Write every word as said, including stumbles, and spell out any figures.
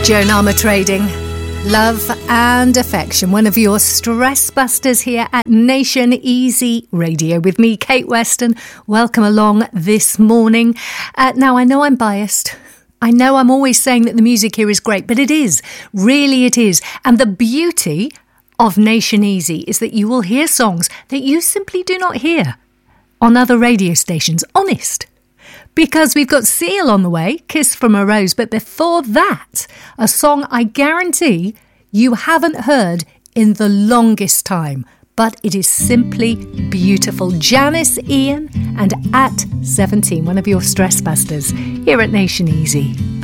Joan Armour Trading, Love and Affection, one of your stress busters here at Nation Easy Radio with me, Kate Weston. Welcome along this morning. Uh, now, I know I'm biased. I know I'm always saying that the music here is great, but it is. Really, it is. And the beauty of Nation Easy is that you will hear songs that you simply do not hear on other radio stations. Honest. Because we've got Seal on the way, Kiss from a Rose. But before that, a song I guarantee you haven't heard in the longest time. But it is simply beautiful. Janice Ian and At seventeen, one of your stress busters here at Nation Easy.